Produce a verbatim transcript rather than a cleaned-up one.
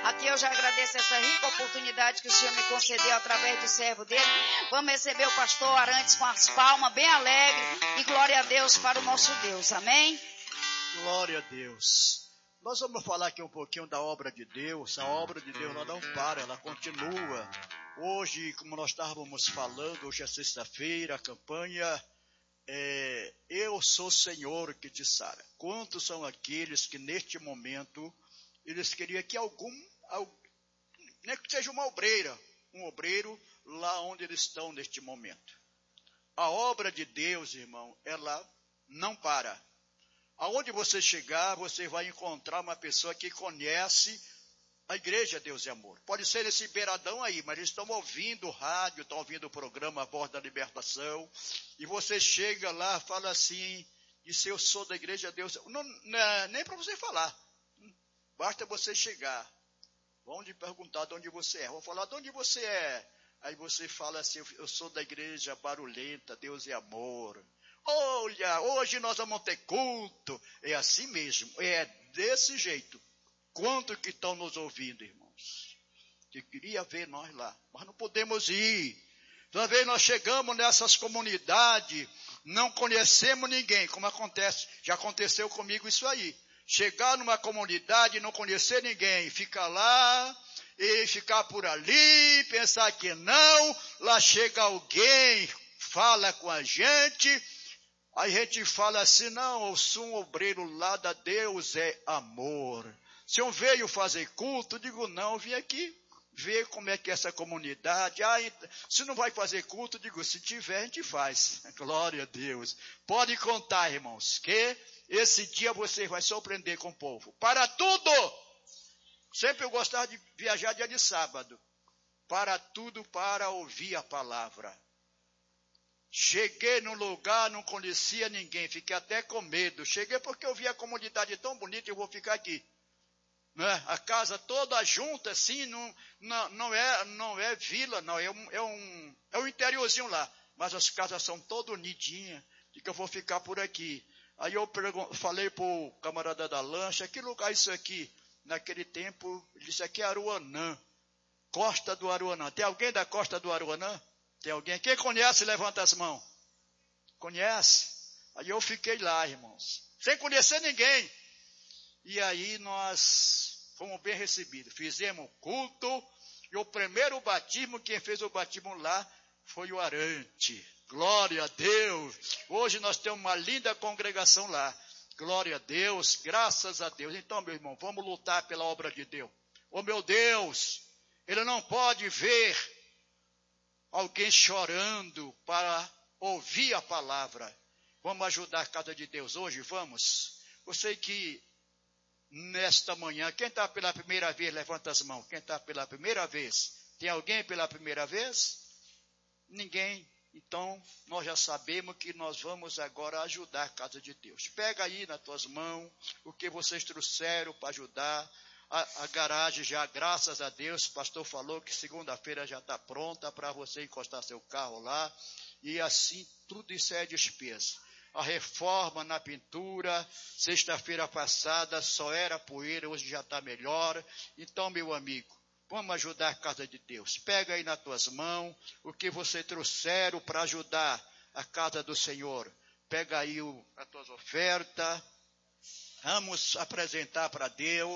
Aqui eu já agradeço essa rica oportunidade que o Senhor me concedeu através do servo dele. Vamos receber o pastor Arantes com as palmas, bem alegre. E glória a Deus para o nosso Deus. Amém? Glória a Deus. Nós vamos falar aqui um pouquinho da obra de Deus. A obra de Deus ela não para, ela continua. Hoje, como nós estávamos falando, hoje é sexta-feira, a campanha é Eu Sou Senhor que te sara. Quantos são aqueles que neste momento eles queriam que algum, nem que seja uma obreira, um obreiro lá onde eles estão neste momento. A obra de Deus, irmão, ela não para. Aonde você chegar, você vai encontrar uma pessoa que conhece a igreja Deus e Amor. Pode ser esse beiradão aí, mas eles estão ouvindo o rádio, estão ouvindo o programa A Voz da Libertação, e você chega lá, fala assim, e se eu sou da igreja Deus, não, não, nem para você falar, basta você chegar. Vão lhe perguntar de onde você é, vão falar de onde você é, aí você fala assim, eu sou da igreja Barulhenta, Deus e Amor. Olha, hoje nós vamos ter culto. É assim mesmo, é desse jeito. Quanto que estão nos ouvindo, irmãos? Que queria ver nós lá, mas não podemos ir. Uma vez nós chegamos nessas comunidades, não conhecemos ninguém, como acontece, já aconteceu comigo isso aí. Chegar numa comunidade e não conhecer ninguém, ficar lá e ficar por ali, pensar que não, lá chega alguém, fala com a gente. Aí a gente fala assim, não, eu sou um obreiro lá da Deus é Amor. Se eu veio fazer culto, digo, não, eu vim aqui ver como é que é essa comunidade. Ah, se não vai fazer culto, digo, se tiver, a gente faz. Glória a Deus. Pode contar, irmãos, que esse dia você vai surpreender com o povo. Para tudo! Sempre eu gostava de viajar dia de sábado. Para tudo, para ouvir a palavra. Cheguei num lugar, não conhecia ninguém, fiquei até com medo. Cheguei porque eu vi a comunidade tão bonita, eu vou ficar aqui. Né? A casa toda junta, assim, não, não, não, é, não é vila, não, é um, é, um, é um interiorzinho lá. Mas as casas são todas unidinhas, e que eu vou ficar por aqui. Aí eu falei para o camarada da lancha, que lugar é isso aqui? Naquele tempo, ele disse, aqui é Aruanã, costa do Aruanã. Tem alguém da costa do Aruanã? Tem alguém? Quem conhece, levanta as mãos. Conhece? Aí eu fiquei lá, irmãos, sem conhecer ninguém. E aí nós fomos bem recebidos. Fizemos culto. E o primeiro batismo, quem fez o batismo lá, foi o Arante. Glória a Deus. Hoje nós temos uma linda congregação lá. Glória a Deus, graças a Deus. Então, meu irmão, vamos lutar pela obra de Deus. Oh, meu Deus, Ele não pode ver alguém chorando para ouvir a palavra. Vamos ajudar a casa de Deus hoje? Vamos? Eu sei que nesta manhã, quem está pela primeira vez, levanta as mãos. Quem está pela primeira vez? Tem alguém pela primeira vez? Ninguém. Então, nós já sabemos que nós vamos agora ajudar a casa de Deus. Pega aí nas tuas mãos o que vocês trouxeram para ajudar. A, a garagem já, graças a Deus, o pastor falou que segunda-feira já está pronta para você encostar seu carro lá. E assim, tudo isso é despesa. A reforma na pintura, sexta-feira passada só era poeira, hoje já está melhor. Então, meu amigo, vamos ajudar a casa de Deus. Pega aí nas tuas mãos o que você trouxeram para ajudar a casa do Senhor. Pega aí o, as tuas ofertas. Vamos apresentar para Deus.